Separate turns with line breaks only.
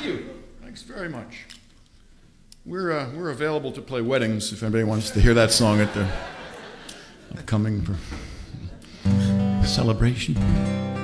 you. Thanks very much. We're available to play weddings if anybody wants to hear that song at the upcoming celebration.